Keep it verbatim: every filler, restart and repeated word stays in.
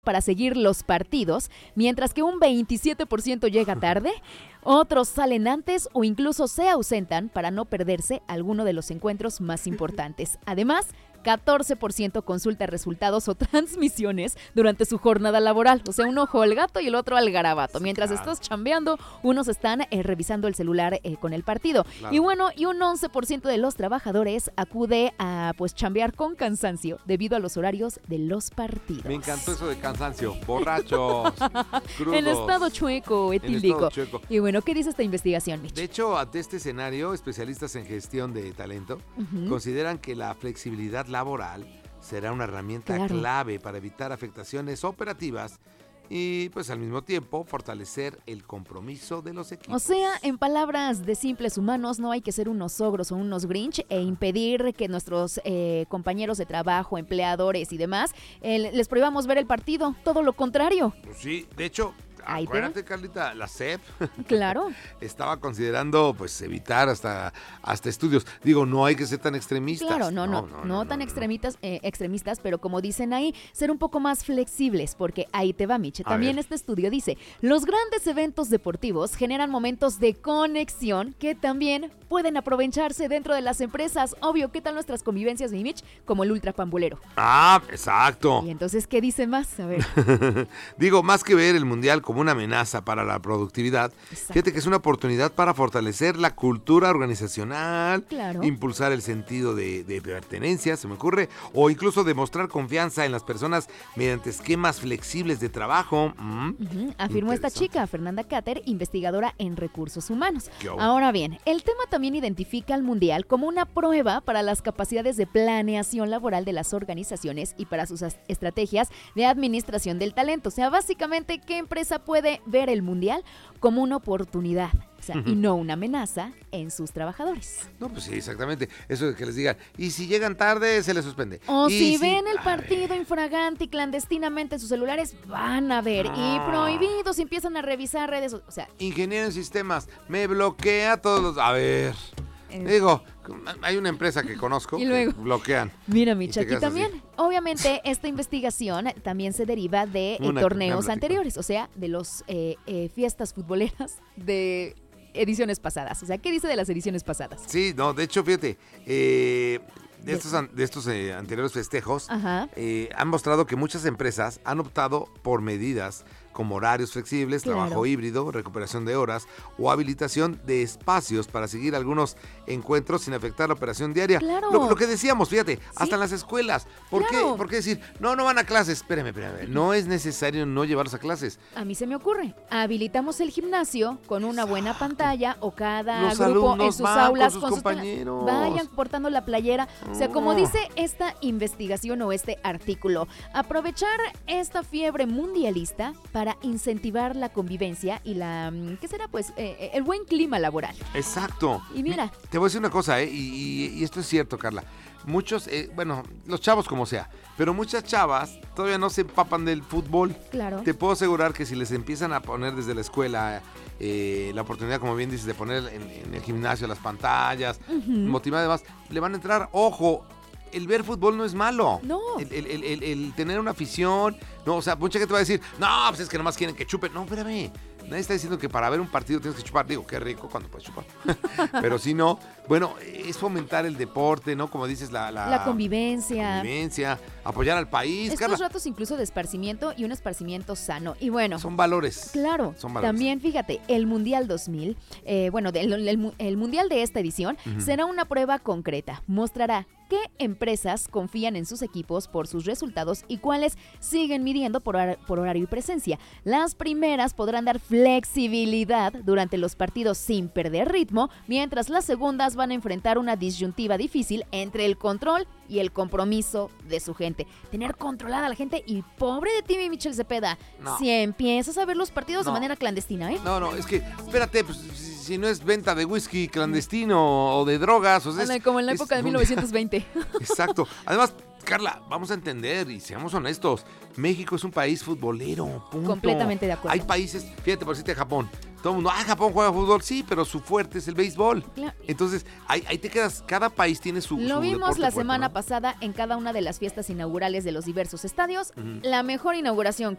para seguir los partidos, mientras que un veintisiete por ciento llega tarde, otros salen antes o incluso se ausentan para no perderse alguno de los encuentros más importantes. Además, catorce por ciento consulta resultados o transmisiones durante su jornada laboral. O sea, un ojo al gato y el otro al garabato. Mientras Claro. estás chambeando, unos están eh, revisando el celular eh, con el partido. Claro. Y bueno, y un once por ciento de los trabajadores acude a pues chambear con cansancio debido a los horarios de los partidos. Me encantó eso de cansancio. Borrachos, crudos. En estado chueco, En etílico. estado chueco. Y bueno, ¿qué dié esta investigación, Mitch? De hecho, ante este escenario, especialistas en gestión de talento Ujú. consideran que la flexibilidad laboral será una herramienta Claro. clave para evitar afectaciones operativas y, pues, al mismo tiempo, fortalecer el compromiso de los equipos. O sea, en palabras de simples humanos, no hay que ser unos ogros o unos Grinch e impedir que nuestros eh, compañeros de trabajo, empleadores y demás, eh, les prohibamos ver el partido. Todo lo contrario. Pues sí, de hecho, Ahí te va. acuérdate, Carlita, la S E P Claro. estaba considerando, pues, evitar hasta, hasta estudios. Digo, no hay que ser tan extremistas. Claro, no, no, no, tan extremistas, eh, extremistas, pero como dicen ahí, ser un poco más flexibles, porque ahí te va, Miche. A También ver. este estudio dice, los grandes eventos deportivos generan momentos de conexión que también pueden aprovecharse dentro de las empresas. Obvio, ¿qué tal nuestras convivencias, mi Mitch? Como el ultra pambulero. Ah, exacto. Y entonces, ¿qué dice más? A ver. Digo, más que ver el mundial como una amenaza para la productividad, Exacto. fíjate que es una oportunidad para fortalecer la cultura organizacional, Claro. impulsar el sentido de, de pertenencia, se me ocurre, o incluso demostrar confianza en las personas mediante esquemas flexibles de trabajo. Mm, Ujú, afirmó esta interesante. chica, Fernanda Cater, investigadora en recursos humanos. ¿Qué hubo? Ahora bien, el tema también identifica al Mundial como una prueba para las capacidades de planeación laboral de las organizaciones y para sus as- estrategias de administración del talento. O sea, básicamente, ¿qué empresa puede ver el Mundial como una oportunidad? O sea, y no una amenaza en sus trabajadores. No, pues sí, exactamente. Eso de que les digan, y si llegan tarde, se les suspende. O Y si ven el a partido ver, infragante y clandestinamente en sus celulares, van a ver. Y No. prohibidos, y empiezan a revisar redes. O sea, ingeniero en sistemas, me bloquea todos los... A ver, eh, digo, hay una empresa que conozco Y luego. que bloquean. Mira, Y Mitch, te aquí quedas también, así. obviamente, esta investigación también se deriva de eh, Una- torneos una platicó. anteriores, o sea, de los eh, eh, fiestas futboleras de ediciones pasadas. O sea, ¿qué dice de las ediciones pasadas? Sí, no, de hecho, fíjate, eh, de De- estos, an- de estos eh, anteriores festejos, Ajá. eh, han mostrado que muchas empresas han optado por medidas como horarios flexibles, Claro. trabajo híbrido, recuperación de horas o habilitación de espacios para seguir algunos encuentros sin afectar la operación diaria. Claro. Lo, lo que decíamos, fíjate, hasta en las escuelas. ¿Por, Claro. qué, ¿Por qué decir, no, no van a clases? Espérame, espérame, no es necesario no llevarlos a clases. A mí se me ocurre, habilitamos el gimnasio con una buena pantalla o cada Los grupo en alumnos sus van con aulas sus sus compañeros. vayan portando la playera. O sea, como Oh. dice esta investigación o este artículo, aprovechar esta fiebre mundialista para incentivar la convivencia y la, mm, ¿qué será? Pues eh, el buen clima laboral. Exacto. Y mira. Mi- Te voy a decir una cosa, ¿eh? Y, y- y esto es cierto, Carla. Muchos, eh, bueno, los chavos como sea, pero muchas chavas todavía no se empapan del fútbol. Claro. Te puedo asegurar que si les empiezan a poner desde la escuela eh, la oportunidad, como bien dices, de poner en, en el gimnasio las pantallas, Ujú. motivar además, le van a entrar, ojo, el ver fútbol no es malo. No. El, el- el- el- el tener una afición, no, o sea, mucha gente va a decir, no, pues es que nomás quieren que chupen. No, espérame. Nadie está diciendo que para ver un partido tienes que chupar. Digo, qué rico cuando puedes chupar. Pero si no, bueno, es fomentar el deporte, ¿no? Como dices, la, la, La convivencia. convivencia, apoyar al país, Estos Carla. ratos incluso de esparcimiento y un esparcimiento sano. Y bueno, Son valores. claro, Son valores. también fíjate, el Mundial dos mil, eh, bueno, del- el, el- el Mundial de esta edición será una prueba concreta. Mostrará qué empresas confían en sus equipos por sus resultados y cuáles siguen midiendo por, hor- por horario y presencia. Las primeras podrán dar flexibilidad durante los partidos sin perder ritmo, mientras las segundas van a enfrentar una disyuntiva difícil entre el control y el compromiso de su gente. Tener controlada a la gente y pobre de ti, mi Michelle Cepeda, No. si empiezas a ver los partidos de No. manera clandestina, ¿eh? No, no, es que, espérate, pues si, si no es venta de whisky clandestino o de drogas, o sea, es- Ándale, como en la es época de un- mil novecientos veinte. Exacto. Además, Carla, vamos a entender y seamos honestos. México es un país futbolero. Punto. Completamente de acuerdo. Hay países, fíjate, por decirte Japón. Todo el mundo, ah, Japón juega fútbol. Sí, pero su fuerte es el béisbol. Claro. Entonces, ahí, ahí te quedas. Cada país tiene su. Lo su vimos deporte la fuerte, semana ¿no? pasada en cada una de las fiestas inaugurales de los diversos estadios. Ujú. La mejor inauguración